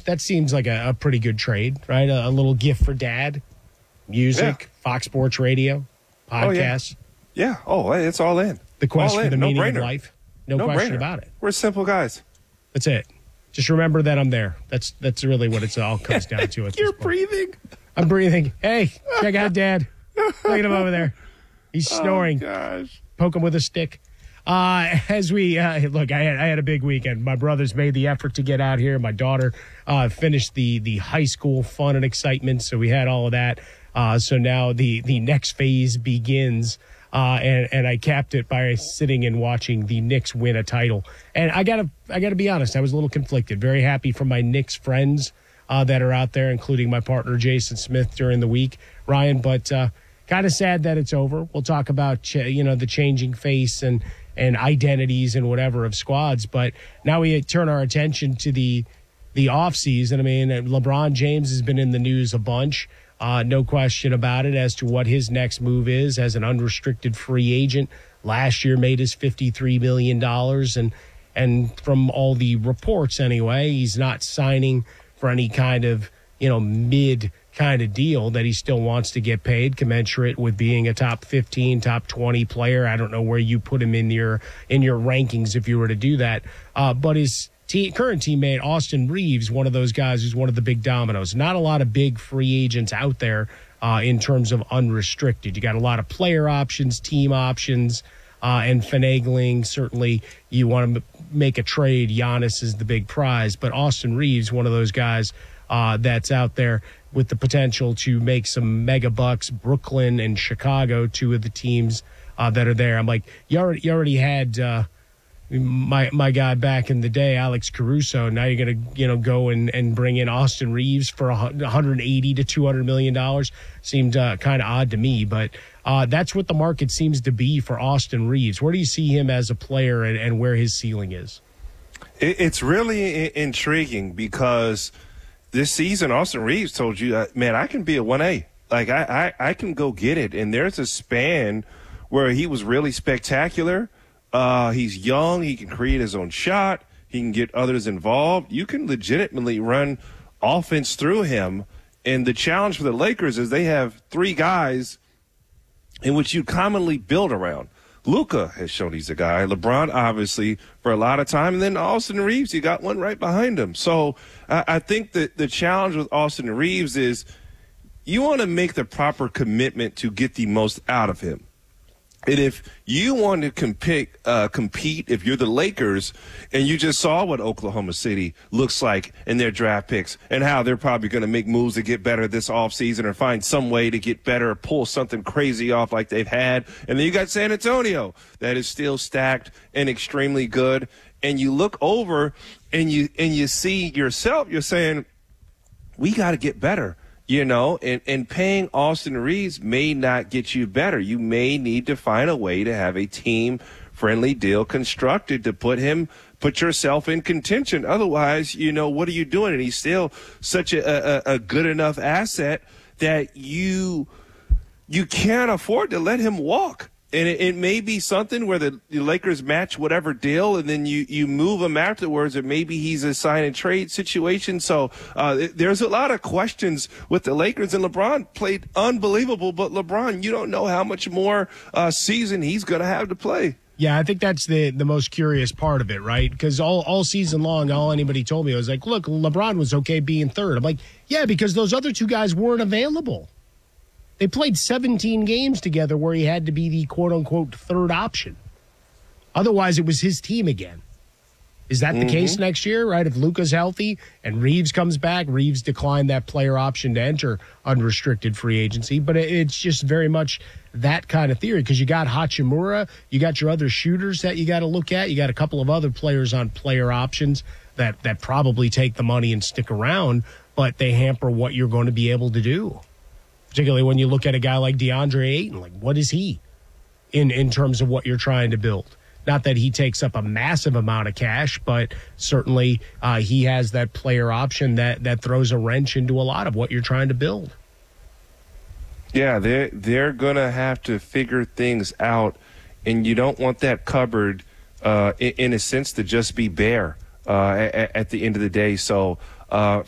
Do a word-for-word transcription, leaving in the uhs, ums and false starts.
that seems like a, a pretty good trade, right? A, a little gift for dad, music, yeah. Fox Sports Radio, podcasts. Oh, yeah. yeah. Oh, it's all in. The quest all for in. the no meaning brainer. of life. No, no question brainer. about it. We're simple guys. That's it. Just remember that I'm there. That's that's really what it's all comes down to. At You're this point. breathing. I'm breathing. Hey, check out Dad. Look at him over there. He's snoring. Oh, gosh. Poke him with a stick. Uh, as we uh, look, I had I had a big weekend. My brothers made the effort to get out here. My daughter uh, finished the the high school fun and excitement, so we had all of that. Uh, so now the the next phase begins. Uh, and, and I capped it by sitting and watching the Knicks win a title. And I gotta, I gotta be honest, I was a little conflicted. Very happy for my Knicks friends uh, that are out there, including my partner Jason Smith during the week, Ryan. But uh, kind of sad that it's over. We'll talk about ch- you know the changing face and and identities and whatever of squads. But now we turn our attention to the the off season. I mean, LeBron James has been in the news a bunch. Uh, no question about it as to what his next move is as an unrestricted free agent. Last year made his fifty-three million dollars, and and from all the reports anyway, he's not signing for any kind of, you know, mid kind of deal, that he still wants to get paid commensurate with being a top fifteen, top twenty player. I don't know where you put him in your in your rankings if you were to do that. Uh, but his Team, current teammate Austin Reeves, one of those guys who's one of the big dominoes. Not a lot of big free agents out there uh, in terms of unrestricted. You got a lot of player options, team options, uh, and finagling. Certainly, you want to m- make a trade. Giannis is the big prize, but Austin Reeves, one of those guys uh, that's out there with the potential to make some mega bucks. Brooklyn and Chicago, two of the teams uh, that are there. I'm like, you already, you already had. Uh, My my guy back in the day, Alex Caruso. Now you're going to you know go and, and bring in Austin Reeves for one hundred eighty to two hundred million dollars. Seemed uh, kind of odd to me, but uh, that's what the market seems to be for Austin Reeves. Where do you see him as a player, and, and where his ceiling is? It's really I- intriguing because this season, Austin Reeves told you, uh, man, I can be a one A. Like I, I I can go get it, and there's a span where he was really spectacular. Uh, he's young. He can create his own shot. He can get others involved. You can legitimately run offense through him. And the challenge for the Lakers is they have three guys in which you commonly build around. Luka has shown he's a guy. LeBron, obviously, for a lot of time. And then Austin Reeves, you got one right behind him. So uh, I think that the challenge with Austin Reeves is you want to make the proper commitment to get the most out of him. And if you want to compete, uh, compete, if you're the Lakers and you just saw what Oklahoma City looks like in their draft picks and how they're probably going to make moves to get better this offseason or find some way to get better or pull something crazy off like they've had. And then you got San Antonio that is still stacked and extremely good. And you look over and you and you see yourself, you're saying, we got to get better. You know, and, and paying Austin Reeves may not get you better. You may need to find a way to have a team-friendly deal constructed to put him, put yourself in contention. Otherwise, you know, what are you doing? And he's still such a, a, a good enough asset that you you can't afford to let him walk. And it, it may be something where the, the Lakers match whatever deal, and then you, you move him afterwards, or maybe he's a sign and trade situation. So uh, there's a lot of questions with the Lakers, and LeBron played unbelievable. But LeBron, you don't know how much more uh, season he's going to have to play. Yeah, I think that's the the most curious part of it, right? Because all, all season long, all anybody told me was like, look, LeBron was okay being third. I'm like, yeah, because those other two guys weren't available. They played seventeen games together where he had to be the quote-unquote third option. Otherwise, it was his team again. Is that the mm-hmm. case next year, right? If Luka's healthy and Reeves comes back, Reeves declined that player option to enter unrestricted free agency. But it's just very much that kind of theory because you got Hachimura, you got your other shooters that you got to look at. You got a couple of other players on player options that, that probably take the money and stick around, but they hamper what you're going to be able to do. Particularly when you look at a guy like DeAndre Ayton, like what is he in, in terms of what you're trying to build? Not that he takes up a massive amount of cash, but certainly uh, he has that player option that, that throws a wrench into a lot of what you're trying to build. Yeah, they're, they're going to have to figure things out, and you don't want that cupboard, uh, in, in a sense, to just be bare uh, at, at the end of the day. So uh,